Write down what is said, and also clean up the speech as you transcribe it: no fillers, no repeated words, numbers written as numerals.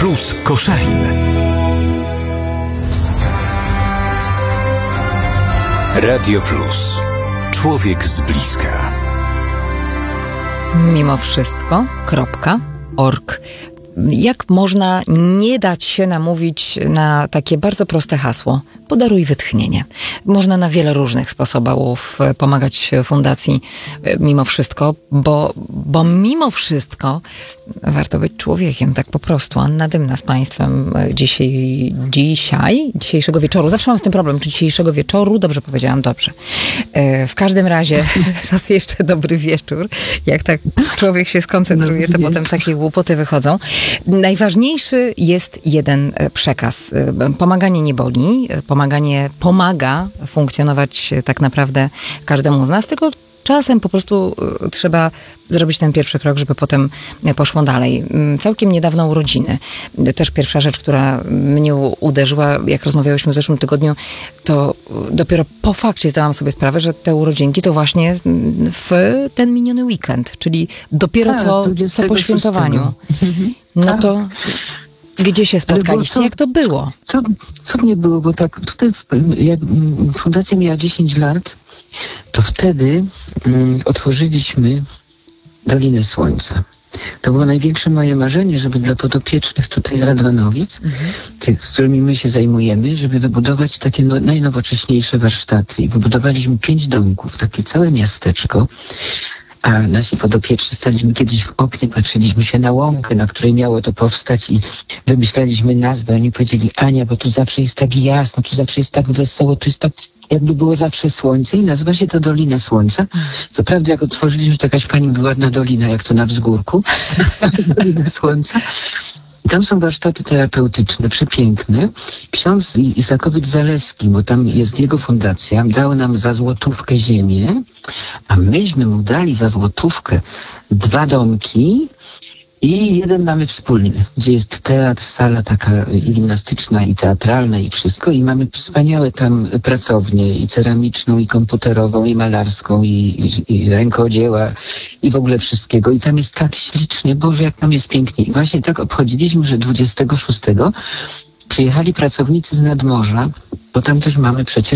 plus Koszalin. Radio Plus. Człowiek z bliska. Mimo wszystko.org. Jak można nie dać się namówić na takie bardzo proste hasło? Podaruj wytchnienie. Można na wiele różnych sposobów pomagać fundacji mimo wszystko, bo mimo wszystko warto być człowiekiem, tak po prostu. Anna Dymna z Państwem dzisiejszego wieczoru. Zawsze mam z tym problem, czy dzisiejszego wieczoru? Dobrze powiedziałam, dobrze. W każdym razie raz jeszcze dobry wieczór. Jak tak człowiek się skoncentruje, to potem takie głupoty wychodzą. Najważniejszy jest jeden przekaz. Pomaganie nie boli, pomaganie pomaga funkcjonować tak naprawdę każdemu z nas, tylko czasem po prostu trzeba zrobić ten pierwszy krok, żeby potem poszło dalej. Całkiem niedawno urodziny. Też pierwsza rzecz, która mnie uderzyła, jak rozmawiałyśmy w zeszłym tygodniu, to dopiero po fakcie zdałam sobie sprawę, że te urodzinki to właśnie w ten miniony weekend, czyli dopiero co po świętowaniu. No to gdzie się spotkaliście? Jak to było? Cudnie było, bo tak tutaj jak fundacja miała 10 lat, to wtedy otworzyliśmy Dolinę Słońca. To było największe moje marzenie, żeby dla podopiecznych tutaj z Radwanowic, tych, z którymi my się zajmujemy, żeby wybudować takie najnowocześniejsze warsztaty. I wybudowaliśmy 5 domków, takie całe miasteczko. A nasi podopieczni staliśmy kiedyś w oknie, patrzyliśmy się na łąkę, na której miało to powstać i wymyślaliśmy nazwę. Oni powiedzieli: Ania, bo tu zawsze jest tak jasno, tu zawsze jest tak wesoło, tu jest tak, jakby było zawsze słońce i nazywa się to Dolina Słońca. Co prawda, jak otworzyliśmy, to jakaś pani była ładna dolina, jak to na wzgórku. Dolina Słońca. I tam są warsztaty terapeutyczne, przepiękne. Ksiądz Izakowicz Zaleski, bo tam jest jego fundacja, dał nam za złotówkę ziemię, a myśmy mu dali za złotówkę 2 domki i jeden mamy wspólny, gdzie jest teatr, sala taka gimnastyczna i teatralna i wszystko. I mamy wspaniałe tam pracownie i ceramiczną, i komputerową, i malarską, i rękodzieła, i w ogóle wszystkiego. I tam jest tak ślicznie, Boże, jak tam jest pięknie. I właśnie tak obchodziliśmy, że 26 przyjechali pracownicy z nadmorza, bo tam też mamy przecież